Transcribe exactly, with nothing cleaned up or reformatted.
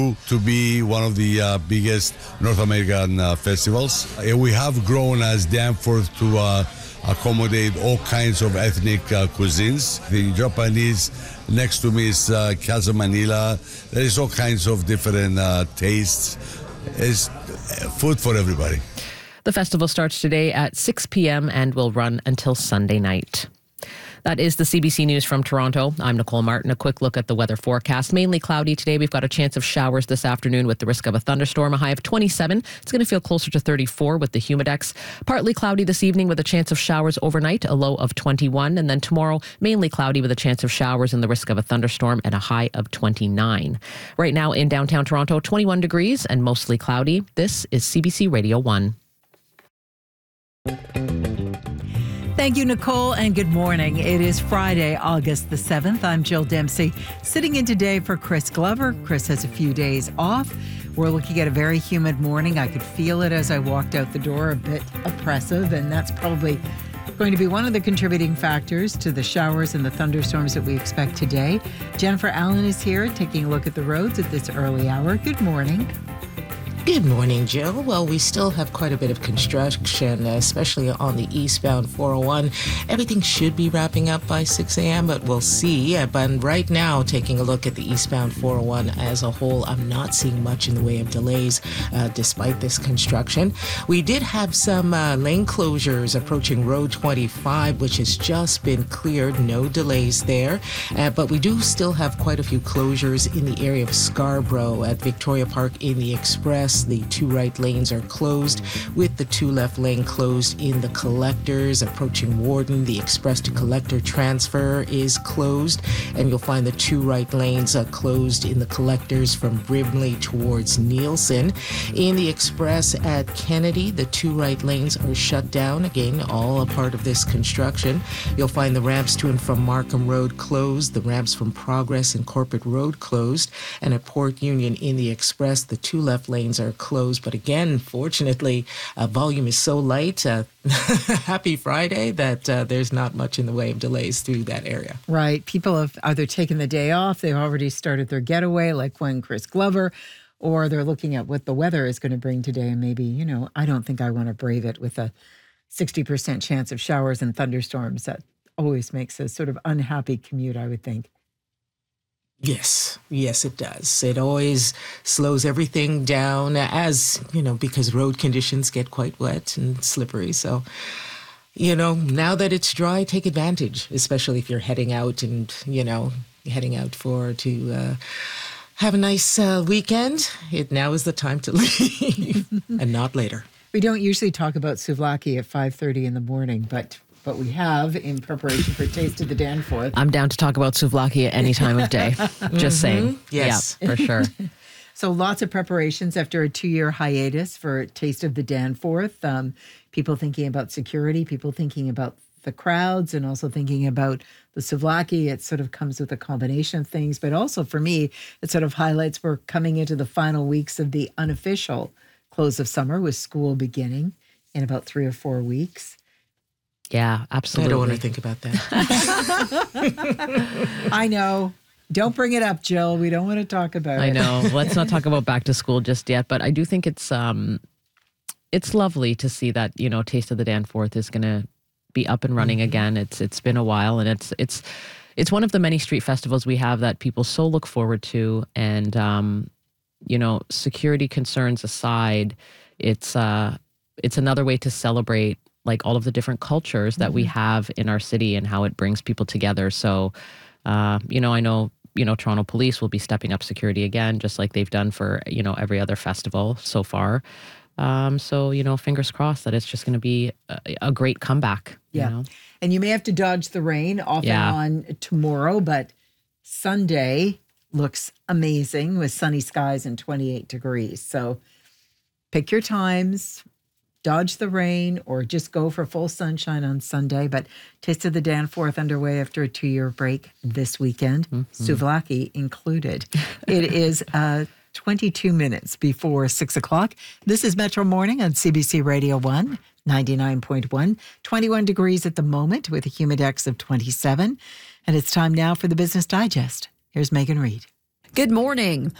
to be one of the uh, biggest North American uh, festivals. Uh, we have grown as Danforth to uh, accommodate all kinds of ethnic uh, cuisines. The Japanese, next to me is uh, Casa Manila. There is all kinds of different uh, tastes. It's food for everybody. The festival starts today at six p.m. and will run until Sunday night. That is the C B C News from Toronto. I'm Nicole Martin. A quick look at the weather forecast. Mainly cloudy today. We've got a chance of showers this afternoon with the risk of a thunderstorm. A high of twenty-seven. It's going to feel closer to thirty-four with the humidex. Partly cloudy this evening with a chance of showers overnight. A low of twenty-one. And then tomorrow, mainly cloudy with a chance of showers and the risk of a thunderstorm and a high of twenty-nine. Right now in downtown Toronto, twenty-one degrees and mostly cloudy. This is C B C Radio one. Thank you, Nicole, and good morning. It is Friday, August the seventh. I'm Jill Dempsey, sitting in today for Chris Glover. Chris has a few days off. We're looking at a very humid morning. I could feel it as I walked out the door, a bit oppressive, and that's probably going to be one of the contributing factors to the showers and the thunderstorms that we expect today. Jennifer Allen is here taking a look at the roads at this early hour. Good morning. Good morning, Jill. Well, we still have quite a bit of construction, especially on the eastbound four oh one. Everything should be wrapping up by six a.m., but we'll see. But right now, taking a look at the eastbound four oh one as a whole, I'm not seeing much in the way of delays uh, despite this construction. We did have some uh, lane closures approaching Road twenty-five, which has just been cleared. No delays there. Uh, but we do still have quite a few closures in the area of Scarborough at Victoria Park in the Express. The two right lanes are closed, with the two left lane closed in the collectors. Approaching Warden, the express to collector transfer is closed, and you'll find the two right lanes uh, closed in the collectors from Brimley towards Nielsen. In the express at Kennedy, the two right lanes are shut down. Again, all a part of this construction. You'll find the ramps to and from Markham Road closed, the ramps from Progress and Corporate Road closed, and at Port Union in the express, the two left lanes are closed. But again, fortunately, uh, volume is so light. Uh, happy Friday that uh, there's not much in the way of delays through that area. Right. People have either taken the day off, they've already started their getaway, like when Chris Glover, or they're looking at what the weather is going to bring today. And maybe, you know, I don't think I want to brave it with a sixty percent chance of showers and thunderstorms. That always makes a sort of unhappy commute, I would think. Yes, yes, it does. It always slows everything down as, you know, because road conditions get quite wet and slippery. So, you know, now that it's dry, take advantage, especially if you're heading out and, you know, heading out for to uh, have a nice uh, weekend. It now is the time to leave and not later. We don't usually talk about souvlaki at five thirty in the morning, but But we have in preparation for Taste of the Danforth. I'm down to talk about souvlaki at any time of day. Just mm-hmm. saying. Yes. Yeah, for sure. So lots of preparations after a two-year hiatus for Taste of the Danforth. Um, people thinking about security, people thinking about the crowds, and also thinking about the souvlaki. It sort of comes with a combination of things. But also for me, it sort of highlights we're coming into the final weeks of the unofficial close of summer, with school beginning in about three or four weeks. Yeah, absolutely. I don't want to think about that. I know. Don't bring it up, Jill. We don't want to talk about it. I know. Let's not talk about back to school just yet. But I do think it's um, it's lovely to see that, you know, Taste of the Danforth is going to be up and running mm-hmm. again. It's it's been a while, and it's it's it's one of the many street festivals we have that people so look forward to. And um, you know, security concerns aside, it's uh, it's another way to celebrate like all of the different cultures that mm-hmm. we have in our city and how it brings people together. So, uh, you know, I know, you know, Toronto Police will be stepping up security again, just like they've done for, you know, every other festival so far. Um, so, you know, fingers crossed that it's just going to be a, a great comeback. Yeah. You know? And you may have to dodge the rain off yeah. and on tomorrow, but Sunday looks amazing with sunny skies and twenty-eight degrees. So pick your times. Dodge the rain or just go for full sunshine on Sunday. But Taste of the Danforth underway after a two-year break this weekend, mm-hmm. souvlaki included. It is uh, twenty-two minutes before six o'clock. This is Metro Morning on C B C Radio one, ninety-nine point one. twenty-one degrees at the moment with a humidex of twenty-seven. And it's time now for the Business Digest. Here's Megan Reid. Good morning.